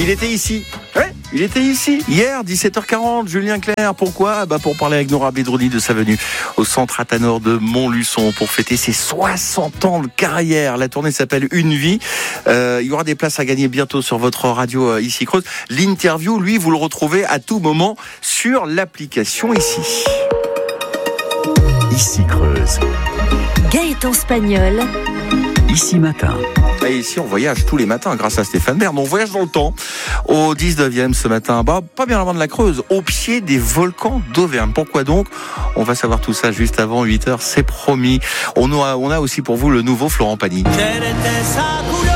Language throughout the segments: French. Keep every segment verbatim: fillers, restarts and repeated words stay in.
il était ici. Ouais, il était ici hier, dix-sept heures quarante. Julien Clerc, pourquoi ? Bah pour parler avec Nora Bedrouni de sa venue au centre Athanor de Montluçon pour fêter ses soixante ans de carrière. La tournée s'appelle Une vie. Euh, il y aura des places à gagner bientôt sur votre radio euh, Ici Creuse. L'interview, lui, vous le retrouvez à tout moment sur l'application Ici. Ici Creuse. Gaëtan Spagnol. Ici Matin. Et ici, on voyage tous les matins grâce à Stéphane Bern. On voyage dans le temps. Au dix-neuvième ce matin, bah, pas bien loin de la Creuse, au pied des volcans d'Auvergne. Pourquoi donc ? On va savoir tout ça juste avant huit heures, c'est promis. On a, on a aussi pour vous le nouveau Florent Pagny. Quelle était sa couleur,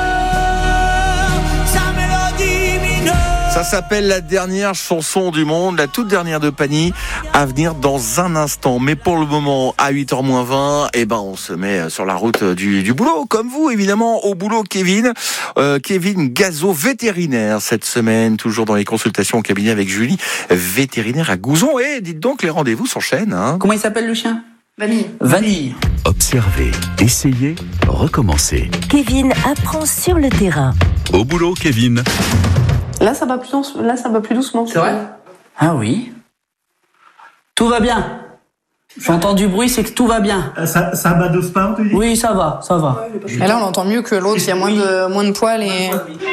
sa mélodie mineure. Ça s'appelle la dernière chanson du monde, la toute dernière de Pagny, à venir dans un instant. Mais pour le moment, à huit heures moins vingt, eh ben, on se met sur la route du, du boulot, comme vous, évidemment, au boulot, Kevin. Euh, Kevin Gazo, vétérinaire, cette semaine, toujours dans les consultations au cabinet avec Julie, vétérinaire à Gouzon. Et dites donc, les rendez-vous s'enchaînent, hein. Comment il s'appelle le chien ? Vanille. Vanille. Observez, essayez, recommencez. Kevin apprend sur le terrain. Au boulot, Kevin. Là, ça va plus, douce- là, ça va plus doucement. C'est vrai ? Ah oui. Tout va bien. J'entends du bruit, c'est que tout va bien. Euh, Ça, ça badose pas, on te dit ? Oui, ça va, ça va. Et là, on entend mieux que l'autre, il y a moins de, moins de poils et...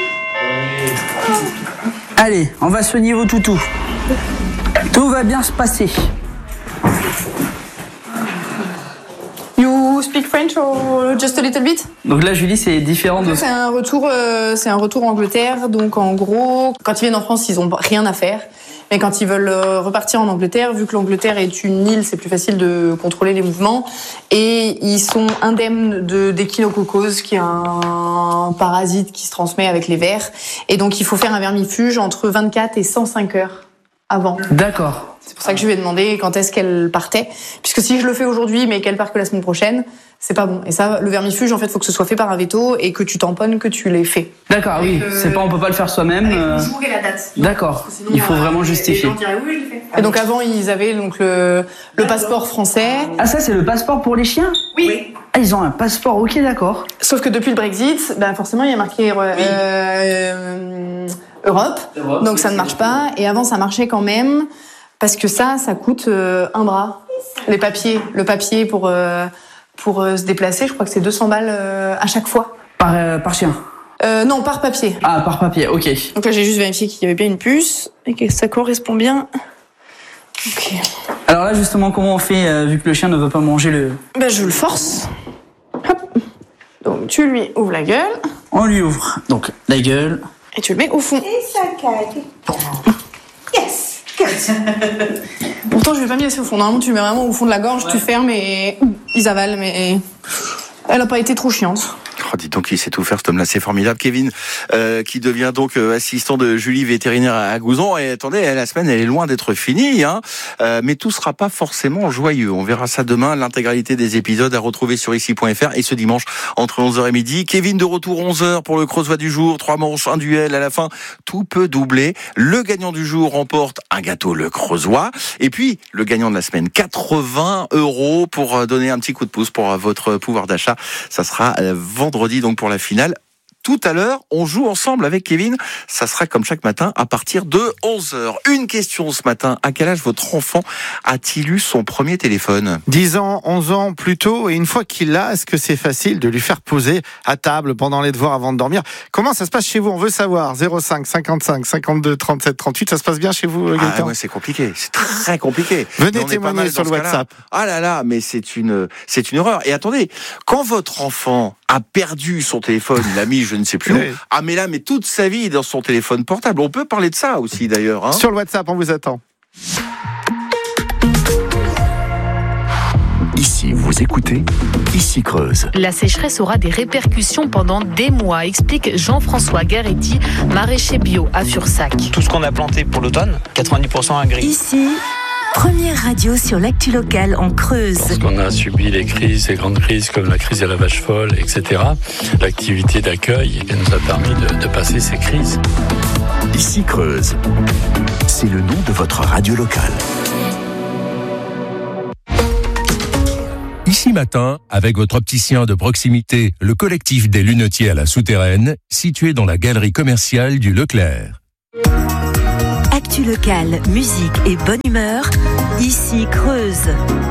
Allez, on va soigner vos toutous. Tout va bien se passer. You speak French or just a little bit? Donc là, Julie, c'est différent de... C'est un retour, euh, c'est un retour en Angleterre. Donc en gros, quand ils viennent en France, ils ont rien à faire. Mais quand ils veulent euh, repartir en Angleterre, vu que l'Angleterre est une île, c'est plus facile de contrôler les mouvements. Et ils sont indemnes de d'échinococose, qui est un parasite qui se transmet avec les vers. Et donc il faut faire un vermifuge entre vingt-quatre et cent cinq heures avant. D'accord. C'est pour ça que je lui ai demandé quand est-ce qu'elle partait. Puisque si je le fais aujourd'hui, mais qu'elle part que la semaine prochaine, c'est pas bon. Et ça, le vermifuge, en fait, faut que ce soit fait par un véto et que tu tamponnes que tu l'aies fait. D'accord, oui. Euh, C'est pas, on peut pas le faire soi-même. euh, jour et la date. D'accord. Il faut vraiment justifier. Et donc avant, ils avaient donc le, le passeport français. Ah, ça, c'est le passeport pour les chiens ? Oui. Ah, ils ont un passeport, ok, d'accord. Sauf que depuis le Brexit, ben forcément, il y a marqué euh, euh, Europe. Europe, Donc oui, ça ne marche pas. Et avant, ça marchait quand même. Parce que ça, ça coûte euh, un bras. Les papiers, le papier pour, euh, pour euh, se déplacer, je crois que c'est deux cents balles euh, à chaque fois. Par, euh, par chien ? Euh, non, par papier. Ah, par papier, ok. Donc là, j'ai juste vérifié qu'il y avait bien une puce et que ça correspond bien. Ok. Alors là, justement, comment on fait, euh, vu que le chien ne veut pas manger le... Ben, je le force. Hop. Donc, tu lui ouvres la gueule On lui ouvre, donc, la gueule. et tu le mets au fond. Et ça cague. Yes. Pourtant, je vais pas mis assez au fond. Normalement, tu le mets vraiment au fond de la gorge, tu fermes et ils avalent, mais elle a pas été trop chiante. Oh, dis donc, il sait tout faire, cet homme-là, c'est formidable. Kevin, euh, qui devient donc euh, assistant de Julie, vétérinaire à Gouzon. Et attendez, la semaine, elle est loin d'être finie, hein. Euh, mais tout sera pas forcément joyeux. On verra ça demain. L'intégralité des épisodes à retrouver sur ici point f r et ce dimanche entre onze heures et midi. Kevin de retour onze heures pour le Creusois du jour. Trois manches, un duel à la fin. Tout peut doubler. Le gagnant du jour remporte un gâteau Le Creusois. Et puis, le gagnant de la semaine, quatre-vingts euros pour donner un petit coup de pouce pour votre pouvoir d'achat. Ça sera vendredi. Donc pour la finale. Tout à l'heure, on joue ensemble avec Kevin. Ça sera comme chaque matin à partir de onze heures. Une question ce matin. À quel âge votre enfant a-t-il eu son premier téléphone ? dix ans, onze ans plus tôt. Et une fois qu'il l'a, est-ce que c'est facile de lui faire poser à table pendant les devoirs avant de dormir ? Comment ça se passe chez vous ? On veut savoir. zéro cinq cinquante-cinq cinquante-deux trente-sept trente-huit. Ça se passe bien chez vous, Gaëtan ? Ah ouais, c'est compliqué. C'est très compliqué. Venez on est pas témoigner mal sur dans le ce cas-là. WhatsApp. Ah là là, mais c'est une, c'est une horreur. Et attendez, quand votre enfant a perdu son téléphone, il l'a mis, je ne sais plus où. Oui. Ah mais là, mais toute sa vie dans son téléphone portable. On peut parler de ça aussi d'ailleurs. Hein. Sur le WhatsApp, on vous attend. Ici, vous écoutez Ici Creuse. La sécheresse aura des répercussions pendant des mois, explique Jean-François Garetti, maraîcher bio à Fursac. Tout ce qu'on a planté pour l'automne, quatre-vingt-dix pour cent a gris. Ici, première radio sur l'actu locale en Creuse. Lorsqu'on a subi les crises, les grandes crises comme la crise des la vache folle, et cetera, l'activité d'accueil elle nous a permis de, de passer ces crises. Ici Creuse. C'est le nom de votre radio locale. Ici Matin, avec votre opticien de proximité, le collectif des lunetiers à la Souterraine, situé dans la galerie commerciale du Leclerc. Actu locale, musique et bonne humeur, ici Creuse.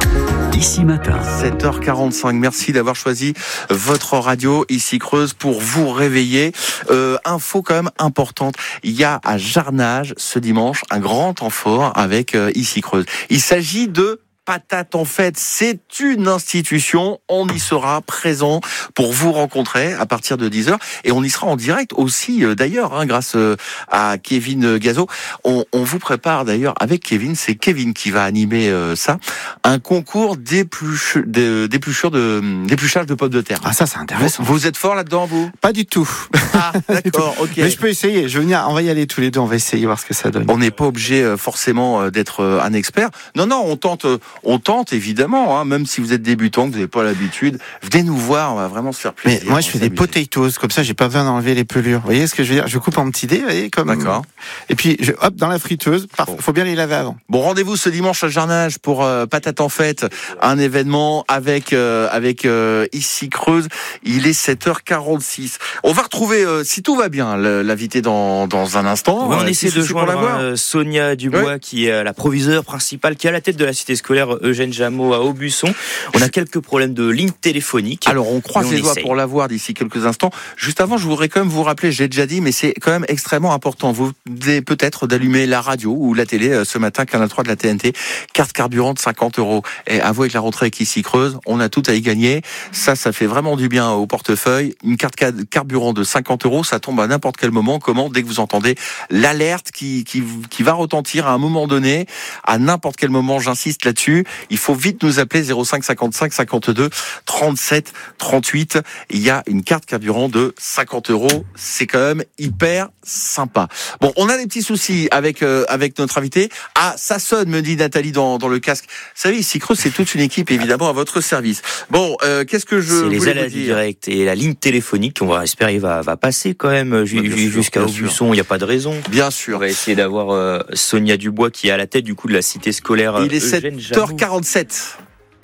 Ici Matin. sept heures quarante-cinq. Merci d'avoir choisi votre radio Ici Creuse pour vous réveiller. Euh, info quand même importante. Il y a à Jarnage ce dimanche un grand temps fort avec euh, Ici Creuse. Il s'agit de Patate en Fête, c'est une institution. On y sera présent pour vous rencontrer à partir de dix heures et on y sera en direct aussi euh, d'ailleurs hein, grâce euh, à Kevin Gazo. On, on vous prépare d'ailleurs avec Kevin, c'est Kevin qui va animer euh, ça, un concours d'épluche, de, d'épluchure de d'épluchage de pommes de terre. Ah ça c'est intéressant. Vous, vous êtes fort là-dedans vous ? Pas du tout. Ah d'accord, ok. Mais je peux essayer. Je veux venir. On va y aller tous les deux. On va essayer voir ce que ça donne. On n'est pas obligé euh, forcément euh, d'être euh, un expert. Non non, on tente. Euh, On tente évidemment, hein, même si vous êtes débutant, que vous n'avez pas l'habitude, venez nous voir, on va vraiment se faire plaisir. Mais moi je fais des potatoes, comme ça j'ai pas besoin d'enlever les pelures. Vous voyez ce que je veux dire ? Je coupe en petits dés, vous voyez, comme. D'accord. Et puis je, hop dans la friteuse. Parfait. Bon. Faut bien les laver avant. Bon, rendez-vous ce dimanche à Jarnage pour euh, Patate en Fête, un événement avec euh, avec euh, Ici Creuse. Il est sept heures quarante-six. On va retrouver, euh, si tout va bien, l'invité dans dans un instant. Oui, on euh, essaie de joindre euh, Sonia Dubois, oui. qui est la proviseure principale, qui est à la tête de la cité scolaire Eugène Jameau à Aubusson. On a quelques problèmes de ligne téléphonique. Alors on croise les doigts essaye. pour l'avoir d'ici quelques instants. Juste avant, je voudrais quand même vous rappeler, j'ai déjà dit, mais c'est quand même extrêmement important. Vous venez peut-être d'allumer la radio ou la télé ce matin, Canal trois de la T N T. Carte carburant de cinquante euros. Et avouez avec la rentrée avec Ici Creuse, on a tout à y gagner. Ça, ça fait vraiment du bien au portefeuille. Une carte carburant de cinquante euros, ça tombe à n'importe quel moment. Comment ? Dès que vous entendez l'alerte qui, qui, qui va retentir à un moment donné, à n'importe quel moment, j'insiste là-dessus. Il faut vite nous appeler zéro cinq cinquante-cinq cinquante-deux trente-sept trente-huit. Il y a une carte carburant de cinquante euros. C'est quand même hyper sympa. Bon, on a des petits soucis avec euh, avec notre invité. Ah, ça sonne, me dit Nathalie dans dans le casque. Vous savez, Ici Creuse, c'est toute une équipe évidemment à votre service. Bon, euh, qu'est-ce que je C'est les voulais aléas vous dire ? du direct et la ligne téléphonique. On va espérer va va passer quand même ju- jusqu'à Aubusson. Il n'y a pas de raison. Bien sûr. On va essayer d'avoir euh, Sonia Dubois qui est à la tête du coup de la cité scolaire. Il est sept heures quarante-sept.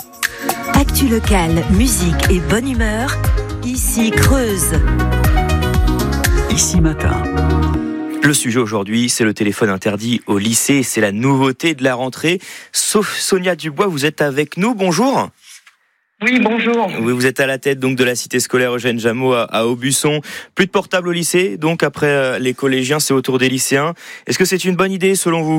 Actu locale, musique et bonne humeur, Ici Creuse. Ici Matin. Le sujet aujourd'hui, c'est le téléphone interdit au lycée. C'est la nouveauté de la rentrée. Sauf Sonia Dubois, vous êtes avec nous. Bonjour. Oui, bonjour. Oui, vous êtes à la tête donc de la cité scolaire Eugène Jameau à, à Aubusson. Plus de portables au lycée, donc après euh, les collégiens, c'est au tour des lycéens. Est-ce que c'est une bonne idée selon vous ?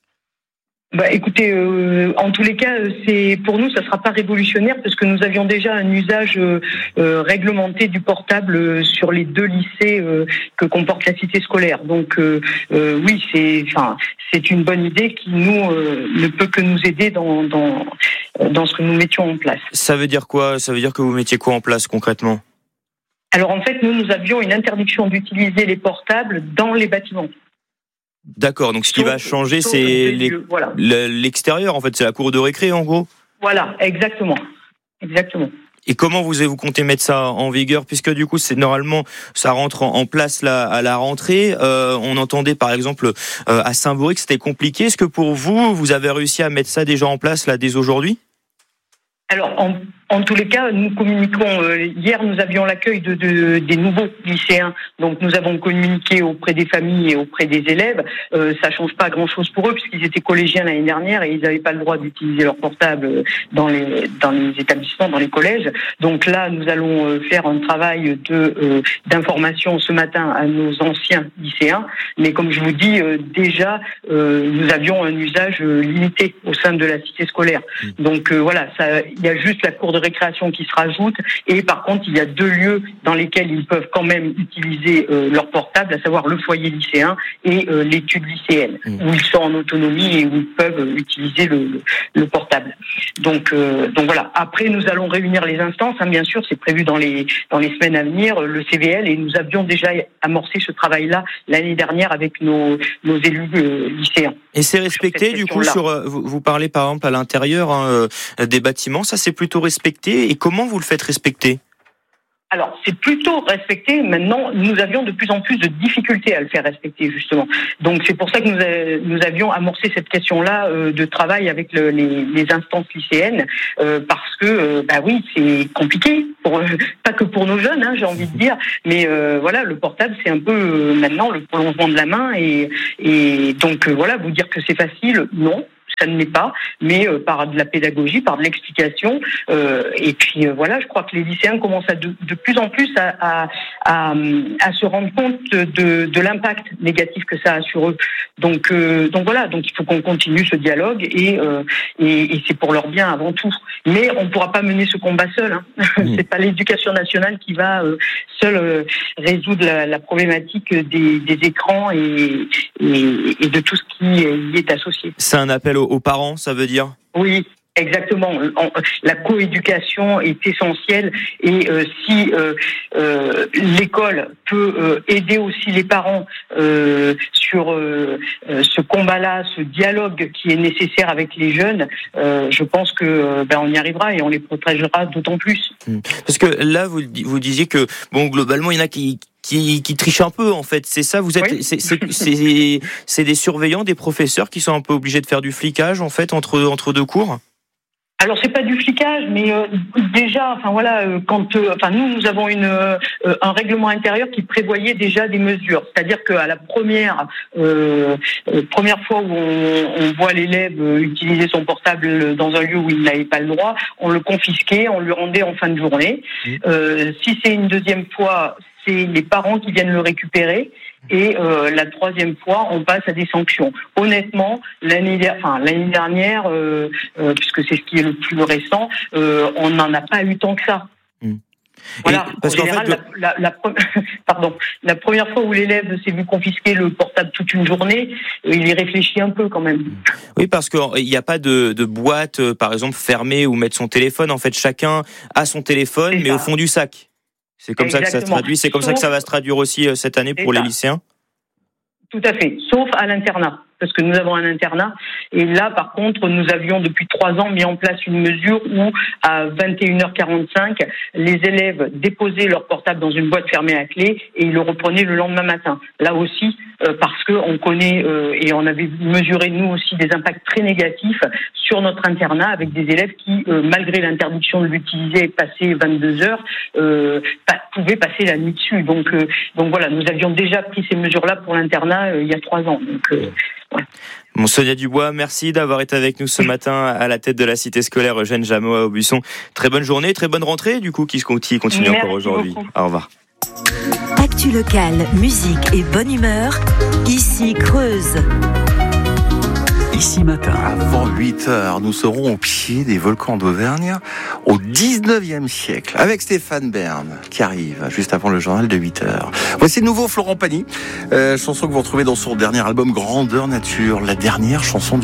Bah, écoutez, euh, en tous les cas, c'est pour nous, ça sera pas révolutionnaire parce que nous avions déjà un usage euh, euh, réglementé du portable euh, sur les deux lycées euh, que comporte la cité scolaire. Donc, euh, euh, oui, c'est, enfin, c'est une bonne idée qui nous euh, ne peut que nous aider dans dans dans ce que nous mettions en place. Ça veut dire quoi ? Ça veut dire que vous mettiez quoi en place concrètement ? Alors en fait, nous nous avions une interdiction d'utiliser les portables dans les bâtiments. D'accord, donc ce qui sauf, va changer, c'est les, voilà. l'extérieur, en fait, c'est la cour de récré, en gros. Voilà, exactement, exactement. Et comment vous vous comptez mettre ça en vigueur, puisque du coup, c'est normalement, ça rentre en place là à la rentrée. Euh, on entendait par exemple euh, à Saint-Bory que c'était compliqué. Est-ce que pour vous, vous avez réussi à mettre ça déjà en place là dès aujourd'hui ? Alors, en, en tous les cas, nous communiquons. Euh, hier, nous avions l'accueil de, de des nouveaux lycéens, donc nous avons communiqué auprès des familles et auprès des élèves. Euh, ça change pas grand-chose pour eux puisqu'ils étaient collégiens l'année dernière et ils n'avaient pas le droit d'utiliser leur portable dans les dans les établissements, dans les collèges. Donc là, nous allons faire un travail de euh, d'information ce matin à nos anciens lycéens. Mais comme je vous dis, euh, déjà, euh, nous avions un usage limité au sein de la cité scolaire. Donc euh, voilà, ça. Il y a juste la cour de récréation qui se rajoute et par contre il y a deux lieux dans lesquels ils peuvent quand même utiliser euh, leur portable, à savoir le foyer lycéen et euh, l'étude lycéenne, mmh. où ils sont en autonomie et où ils peuvent utiliser le, le, le portable. Donc, euh, donc voilà. Après nous allons réunir les instances, hein, bien sûr, c'est prévu dans les dans les semaines à venir, le C V L, et nous avions déjà amorcé ce travail-là l'année dernière avec nos nos élus euh, lycéens. Et c'est respecté du coup sur euh, vous, vous parlez par exemple à l'intérieur hein, euh, des bâtiments. Ça, c'est plutôt respecté. Et comment vous le faites respecter ? Alors, c'est plutôt respecté. Maintenant, nous avions de plus en plus de difficultés à le faire respecter, justement. Donc, c'est pour ça que nous, a, nous avions amorcé cette question-là euh, de travail avec le, les, les instances lycéennes, euh, parce que, euh, bah oui, c'est compliqué, pour, euh, pas que pour nos jeunes, hein, j'ai envie de dire, mais euh, voilà, le portable, c'est un peu euh, maintenant le prolongement de la main, et, et donc euh, voilà, vous dire que c'est facile, non. Ça ne l'est pas, mais euh, par de la pédagogie, par de l'explication. Euh, et puis euh, voilà, je crois que les lycéens commencent à de, de plus en plus à, à, à, à se rendre compte de, de l'impact négatif que ça a sur eux. Donc, euh, donc voilà, donc il faut qu'on continue ce dialogue et, euh, et, et c'est pour leur bien avant tout. Mais on ne pourra pas mener ce combat seul. Hein. Mmh. C'est pas l'éducation nationale qui va euh, seule euh, résoudre la, la problématique des, des écrans et, et, et de tout ce qui y est associé. C'est un appel aux, aux parents, ça veut dire ? Oui. Exactement. La coéducation est essentielle et euh, si euh, euh, l'école peut euh, aider aussi les parents euh, sur euh, ce combat-là, ce dialogue qui est nécessaire avec les jeunes, euh, je pense que euh, ben, on y arrivera et on les protégera d'autant plus. Parce que là, vous, vous disiez que bon, globalement, il y en a qui Qui, qui trichent un peu en fait, c'est ça. Vous êtes, oui. c'est, c'est, c'est, c'est des surveillants, des professeurs qui sont un peu obligés de faire du flicage en fait entre entre deux cours. Alors c'est pas du flicage, mais euh, déjà, enfin voilà, euh, quand, euh, enfin nous nous avons une euh, un règlement intérieur qui prévoyait déjà des mesures, c'est-à-dire qu'à la première euh, euh, première fois où on, on voit l'élève utiliser son portable dans un lieu où il n'avait pas le droit, on le confisquait, on lui rendait en fin de journée. Mmh. Euh, si c'est une deuxième fois, c'est les parents qui viennent le récupérer. Et euh, la troisième fois, on passe à des sanctions. Honnêtement, l'année, enfin, l'année dernière, euh, euh, puisque c'est ce qui est le plus récent, euh, on n'en a pas eu tant que ça. Mmh. Voilà. Et parce en général, fait, le... la, la, la, pardon, la première fois où l'élève s'est vu confisquer le portable toute une journée, il y réfléchit un peu quand même. Oui, parce qu'il n'y a pas de, de boîte, par exemple, fermée où mettre son téléphone. En fait, chacun a son téléphone, c'est mais ça. Au fond du sac. C'est comme Exactement. Ça que ça se traduit. C'est comme Sauf, ça que ça va se traduire aussi cette année pour les lycéens. Tout à fait. Sauf à l'internat. Parce que nous avons un internat. Et là, par contre, nous avions depuis trois ans mis en place une mesure où, à vingt et une heures quarante-cinq, les élèves déposaient leur portable dans une boîte fermée à clé et ils le reprenaient le lendemain matin. Là aussi, euh, parce que on connaît euh, et on avait mesuré nous aussi des impacts très négatifs sur notre internat avec des élèves qui, euh, malgré l'interdiction de l'utiliser passé vingt-deux heures, euh, pas, pouvaient passer la nuit dessus. Donc, euh, donc voilà, nous avions déjà pris ces mesures-là pour l'internat euh, il y a trois ans. Donc, euh, ouais. Bon, Sonia Dubois, merci d'avoir été avec nous ce matin à la tête de la cité scolaire Eugène Jameau à Aubusson. Très bonne journée, très bonne rentrée du coup qui continue, continue encore aujourd'hui. Beaucoup. Au revoir. Actu locale, musique et bonne humeur, ici Creuse. Ici matin, avant huit heures, nous serons au pied des volcans d'Auvergne au dix-neuvième siècle avec Stéphane Bern qui arrive juste avant le journal de huit heures. Voici le nouveau Florent Pagny, euh, chanson que vous retrouvez dans son dernier album Grandeur Nature, la dernière chanson